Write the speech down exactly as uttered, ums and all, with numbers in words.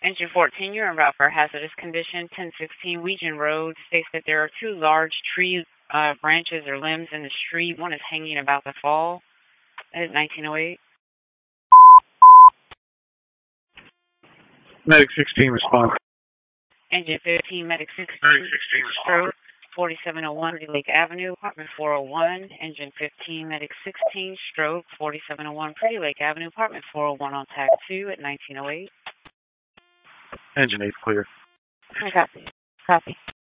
Engine fourteen, you're en route for hazardous condition. ten sixteen Weegan Road states that there are two large tree uh, branches or limbs in the street. One is hanging about to fall. That is nineteen oh eight. Medic sixteen, respond. Engine fifteen, Medic sixteen, Medic sixteen, respond. stroke forty-seven oh one Pretty Lake Avenue, apartment four oh one. Engine fifteen, Medic sixteen, stroke forty-seven oh one Pretty Lake Avenue, apartment four oh one on tag two at nineteen oh eight. Engine eight, clear. Copy. Copy.